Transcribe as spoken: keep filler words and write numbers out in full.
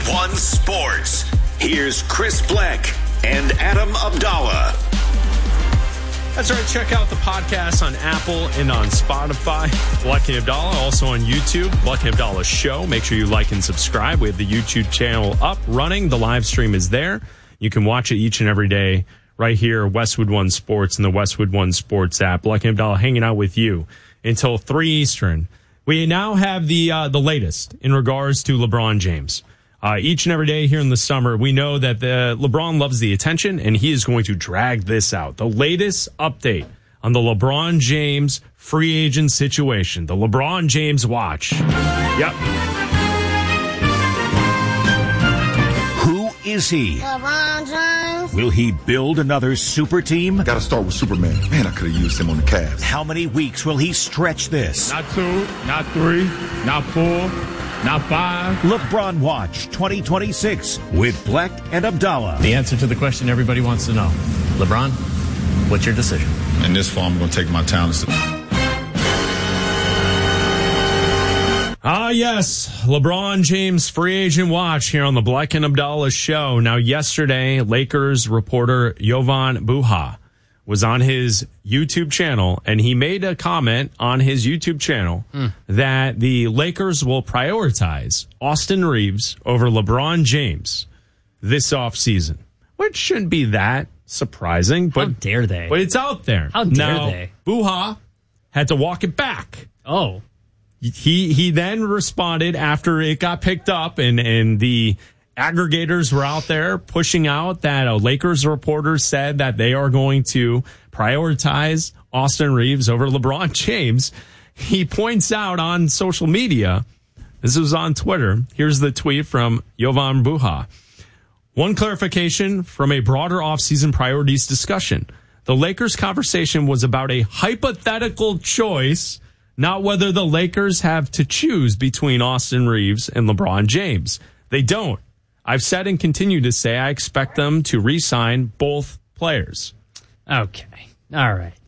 One Sports. Here's Chris Bleck and Adam Abdallah. That's right. Check out the podcast on Apple and on Spotify. Bleck and Abdallah, also on YouTube. Bleck and Abdallah Show. Make sure you like and subscribe. We have the YouTube channel up, running. The live stream is there. You can watch it each and every day right here, Westwood One Sports and the Westwood One Sports app. Bleck and Abdallah hanging out with you until three Eastern. We now have the uh, the latest in regards to LeBron James. Uh, each and every day here in the summer, we know that the LeBron loves the attention, and he is going to drag this out. The latest update on the LeBron James free agent situation. The LeBron James watch. Yep. Who is he? LeBron James. Will he build another super team? Got to start with Superman. Man, I could have used him on the Cavs. How many weeks will he stretch this? Not two, not three, not four. Not five. LeBron Watch twenty twenty-six with Bleck and Abdallah. The answer to the question everybody wants to know. LeBron, what's your decision? In this fall, I'm going to take my talents. Ah, yes. LeBron James free agent watch here on the Bleck and Abdallah Show. Now, yesterday, Lakers reporter Jovan Buha was on his YouTube channel, and he made a comment on his YouTube channel mm. that the Lakers will prioritize Austin Reeves over LeBron James this offseason, which shouldn't be that surprising. But, How dare they? But it's out there. How dare now, they? Buha had to walk it back. Oh. He he then responded after it got picked up, and, and the aggregators were out there pushing out that a Lakers reporter said that they are going to prioritize Austin Reeves over LeBron James. He points out on social media, this was on Twitter, here's the tweet from Jovan Buha. One clarification from a broader offseason priorities discussion. The Lakers conversation was about a hypothetical choice, not whether the Lakers have to choose between Austin Reeves and LeBron James. They don't. I've said and continue to say I expect them to re-sign both players. Okay. All right.